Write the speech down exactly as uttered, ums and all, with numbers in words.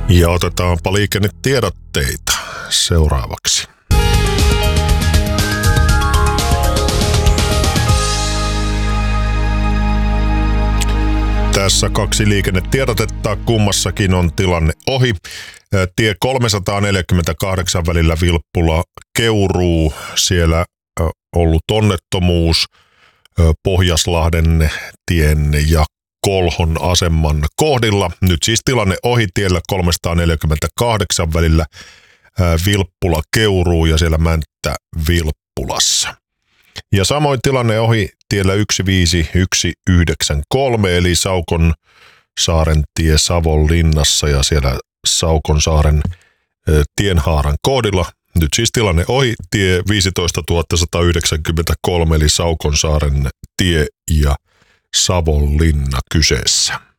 Ja otetaanpa liikennetiedotteita seuraavaksi. Tässä kaksi liikennetiedotetta, kummassakin on tilanne ohi. Tie kolmesataaneljäkymmentäkahdeksan välillä Vilppula-Keuruu, siellä ollut onnettomuus Pohjaslahden tien ja Kolhon aseman kohdilla. Nyt siis tilanne ohi tiellä kolmesataaneljäkymmentäkahdeksan välillä Vilppula-Keuruu ja siellä Mänttä-Vilppulassa. Ja samoin tilanne ohi tiellä yksi viisi yksi yhdeksän kolme eli Saukonsaaren tie Savonlinnassa ja siellä Saukonsaaren tienhaaran kohdilla. Nyt siis tilanne ohi tie viisitoistatuhatta sata yhdeksänkymmentäkolme eli Saukonsaaren tie ja Savonlinna kyseessä.